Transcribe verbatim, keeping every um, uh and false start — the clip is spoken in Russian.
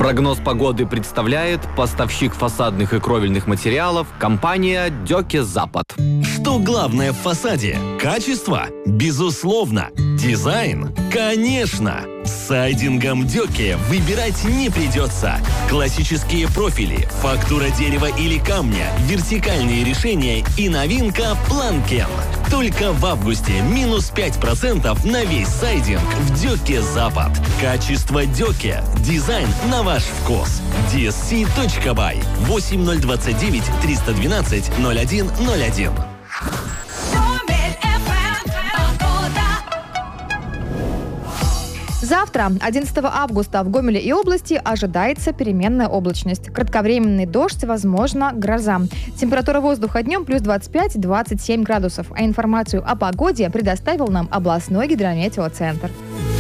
Прогноз погоды представляет поставщик фасадных и кровельных материалов компания Дёке Запад. Что главное в фасаде? Качество? Безусловно. Дизайн? Конечно. С сайдингом Дёке выбирать не придется. Классические профили, фактура дерева или камня, вертикальные решения и новинка Планкен. Только в августе минус пять процентов на весь сайдинг в Дёке Запад. Качество Дёке. Дизайн на ваш вкус. ди эс си точка бай восемь ноль двадцать девять триста двенадцать ноль один ноль один. Завтра, одиннадцатого августа, в Гомеле и области ожидается переменная облачность. Кратковременный дождь, возможно, гроза. Температура воздуха днем плюс двадцать пять - двадцать семь градусов. А информацию о погоде предоставил нам областной гидрометеоцентр.